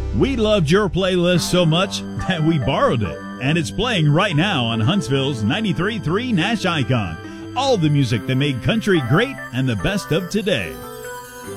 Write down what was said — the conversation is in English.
We loved your playlist so much that we borrowed it, and it's playing right now on Huntsville's 93.3 Nash Icon. All the music that made country great and the best of today.